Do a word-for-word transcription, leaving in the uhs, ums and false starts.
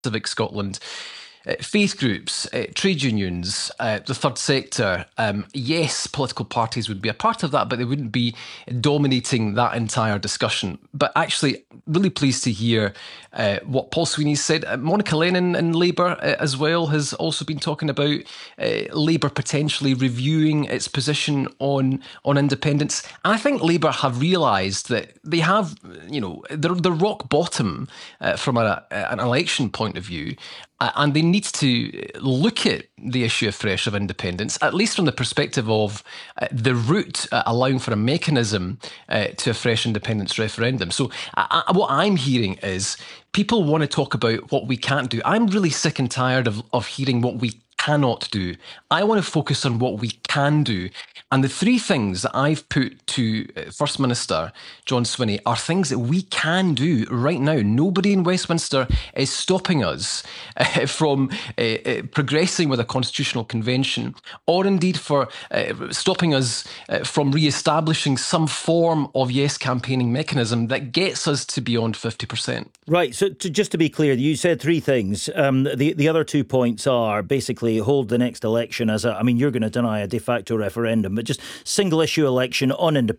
Civic Scotland, uh, faith groups, uh, trade unions, uh, the third sector. Um, yes, political parties would be a part of that, but they wouldn't be dominating that entire discussion. But actually, really pleased to hear uh, what Paul Sweeney said. Uh, Monica Lennon in Labour uh, as well has also been talking about uh, Labour potentially reviewing its position on on independence. And I think Labour have realised that they have, you know, they're, they're rock bottom uh, from a, an election point of view. Uh, and they need to look at the issue afresh of independence, at least from the perspective of uh, the route uh, allowing for a mechanism uh, to a fresh independence referendum. So uh, what I'm hearing is people want to talk about what we can't do. I'm really sick and tired of, of hearing what we cannot do. I want to focus on what we can do. And the three things that I've put to First Minister John Swinney are things that we can do right now. Nobody in Westminster is stopping us uh, from uh, uh, progressing with a constitutional convention, or indeed for uh, stopping us uh, from re-establishing some form of yes campaigning mechanism that gets us to beyond fifty percent. Right, so to, just to be clear, you said three things. Um, the, the other two points are basically hold the next election as a, I mean, you're going to deny a de facto referendum, but just single issue election on independence.